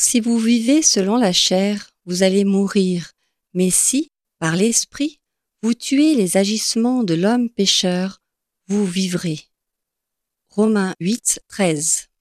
si vous vivez selon la chair, vous allez mourir, mais si, par l'Esprit, vous tuez les agissements de l'homme pécheur, vous vivrez. Romains 8, 13.